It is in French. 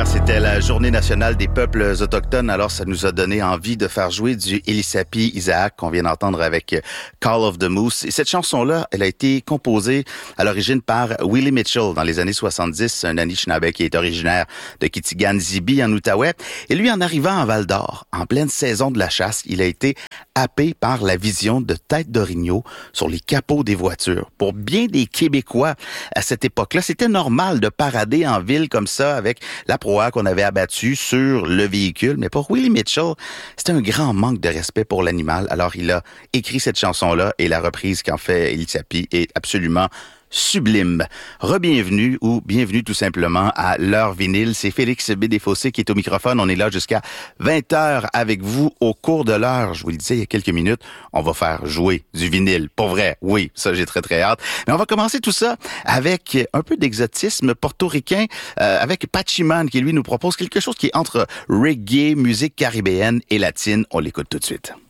Hier, c'était la Journée nationale des peuples autochtones. Alors, ça nous a donné envie de faire jouer du Elisapi Isaac qu'on vient d'entendre avec Call of the Moose. Et cette chanson-là, elle a été composée à l'origine par Willie Mitchell dans les années 70, un Anishinaabe qui est originaire de Kitigan-Zibi en Outaouais. Et lui, en arrivant à Val-d'Or, en pleine saison de la chasse, il a été happé par la vision de têtes d'orignaux sur les capots des voitures. Pour bien des Québécois à cette époque-là, c'était normal de parader en ville comme ça avec la proie qu'on avait abattue sur le véhicule. Mais pour Willie Mitchell, c'était un grand manque de respect pour l'animal. Alors, il a écrit cette chanson-là et la reprise qu'en fait Elisapi est absolument sublime. Rebienvenue ou bienvenue tout simplement à l'heure vinyle. C'est Félix Bédéfossé qui est au microphone. On est là jusqu'à 20h avec vous au cours de l'heure. Je vous le disais il y a quelques minutes, on va faire jouer du vinyle. Pour vrai, oui, ça j'ai très très hâte. Mais on va commencer tout ça avec un peu d'exotisme portoricain, avec Pachiman qui lui nous propose quelque chose qui est entre reggae, musique caribéenne et latine. On l'écoute tout de suite.